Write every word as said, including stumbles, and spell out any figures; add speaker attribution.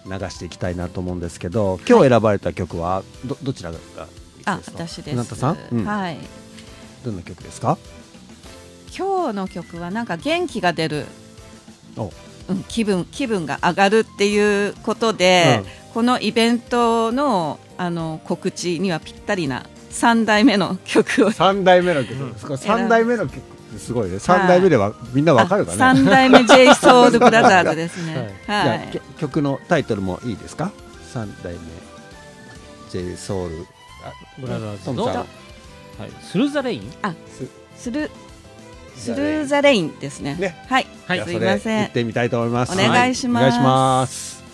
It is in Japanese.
Speaker 1: 流していきたいなと思うんですけど、今日選ばれた曲は ど, どちらがいいですか？
Speaker 2: あ、私です。
Speaker 1: 船田さん、うん、
Speaker 2: はい。
Speaker 1: どんな曲ですか？
Speaker 2: 今日の曲はなんか元気が出る、
Speaker 1: お、
Speaker 2: うん、気分気分が上がるっていうことで、うん、このイベント の, あの告知にはぴったりなさんだいめの曲を
Speaker 1: さんだいめの曲ですか？さんだいめの曲ってすごいね。さんだいめではみんなわかるかね。
Speaker 2: さんだいめ J ソウルブラザーズですね。はいはい、
Speaker 1: じゃあ曲のタイトルもいいですか？さんだいめ J ソウル
Speaker 3: ブラザーズの、はい、スルーザレイン、
Speaker 2: あ、スルスルーザレインですね。
Speaker 1: ね、
Speaker 2: はい、はい、すいません。
Speaker 1: 行ってみたいと思います。
Speaker 2: お願いします。
Speaker 1: はい、お願いします。